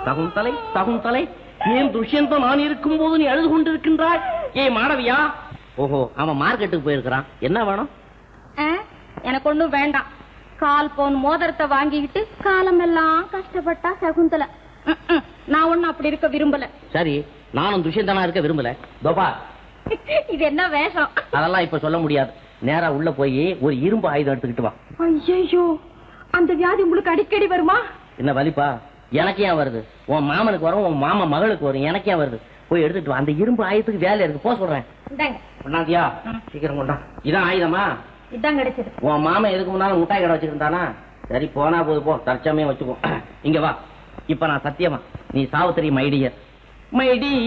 சகுந்தலை சகுந்தலை, ஏன் துஷ்யந்தம் நான் இருக்கும் போது நீ அழுது கொண்டிருக்கின்றாய்? ஏ மாணவியா? ஓஹோ, அவன் மார்க்கெட்டுக்கு போயிருக்கிறான். என்ன வேணும்? எனக்கு ஒண்ணும் வேண்டாம். கால் போன் மோதிரத்தை வாங்கிக்கிட்டு காலம் எல்லாம் கஷ்டப்பட்டா சகுந்தலை. நான் ஒண்ணு அப்படி இருக்க விரும்பல. சரி, நானும் துஷ்யந்தனா இருக்க விரும்பல. தோபா, இது என்ன வேஷம்? அதெல்லாம் இப்ப சொல்ல முடியாது. நேரா உள்ள போய் ஒரு இரும்பு ஆயுதம் எடுத்துக்கிட்டு வா. ஐயோ, அந்த வியாதி உங்களுக்கு அடிக்கடி வருமா? என்ன வலிப்பா? எனக்கு ஏன் வருது? உன் மாமனுக்கு வரும், உன் மாமா மகளுக்கு வரும். எனக்கு ஏன் வருது? போய் எடுத்துட்டு வா. அந்த இரும்பு ஆயுதத்துக்கு வேலை இருக்கு, போ சொல்றேன். கொண்டாந்தியா? சீக்கிரம் கொண்டா. இதான் ஆயுதமா? இதான் கிடைச்சது. உன் மாமன் எதுக்கு முன்னாலும் முட்டாய் கடை வச்சிருந்தானா? சரி, போனா போது போ, தற்சமயம் வச்சுக்கோ. இங்க வா. இப்ப நான் சத்தியமா, நீ சாவித்திரி மைடியர் மைடி